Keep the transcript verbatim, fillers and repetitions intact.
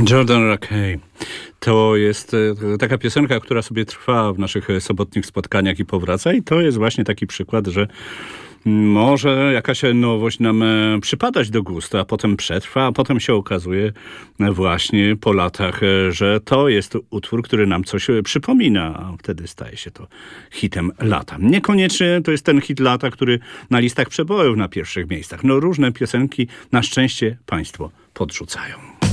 Jordan Rakey. To jest e, taka piosenka, która sobie trwa w naszych e, sobotnich spotkaniach i powraca. I to jest właśnie taki przykład, że może jakaś nowość nam e, przypadać do gustu, a potem przetrwa, a potem się okazuje e, właśnie po latach, e, że to jest utwór, który nam coś e, przypomina, a wtedy staje się to hitem lata. Niekoniecznie to jest ten hit lata, który na listach przebojów na pierwszych miejscach. No różne piosenki na szczęście państwo podrzucają.